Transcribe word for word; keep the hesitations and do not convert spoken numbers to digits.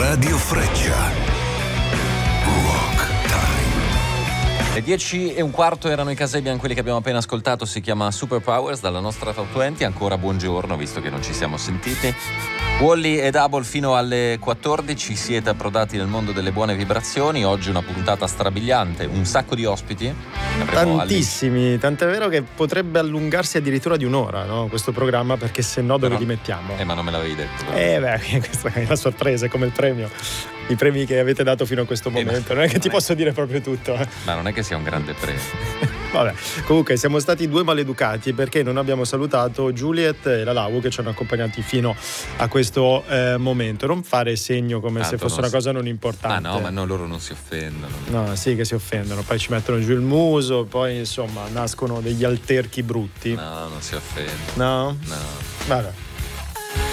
Radio Freccia. Le dieci e un quarto erano i Kasabian, quelli che abbiamo appena ascoltato. Si chiama Superpowers dalla nostra Top venti. Ancora buongiorno, visto che non ci siamo sentiti. Wally e Double fino alle quattordici, siete approdati nel mondo delle buone vibrazioni. Oggi una puntata strabiliante, un sacco di ospiti. Tantissimi, alle... tant'è vero che potrebbe allungarsi addirittura di un'ora, no? Questo programma, perché se no dove Però... li mettiamo? Eh ma non me l'avevi detto. Però. Eh beh, questa è una sorpresa, è come il premio. I premi che avete dato fino a questo momento, eh, non è che non ti è... posso dire proprio tutto. Eh. Ma non è che sia un grande premio. Vabbè, comunque siamo stati due maleducati perché non abbiamo salutato Juliet e la Lau che ci hanno accompagnati fino a questo eh, momento. Non fare segno come Tanto se fosse una si... cosa non importante. Ah no, ma no, loro non si offendono. No, sì che si offendono, poi ci mettono giù il muso, poi insomma nascono degli alterchi brutti. No, non si offendono. No? No. Vabbè.